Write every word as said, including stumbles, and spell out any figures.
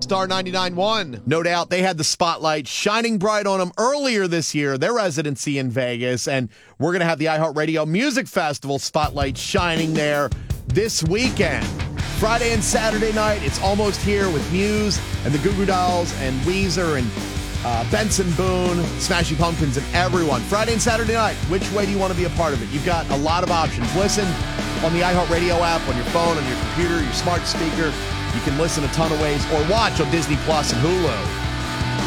Star ninety-nine point one. No doubt they had the spotlight shining bright on them earlier this year, their residency in Vegas, and we're going to have the iHeartRadio Music Festival spotlight shining there this weekend. Friday and Saturday night, it's almost here with Muse and the Goo Goo Dolls and Weezer and uh, Benson Boone, Smashing Pumpkins, and everyone. Friday and Saturday night, which way do you want to be a part of it? You've got a lot of options. Listen on the iHeartRadio app, on your phone, on your computer, your smart speaker. You can listen a ton of ways or watch on Disney Plus and Hulu.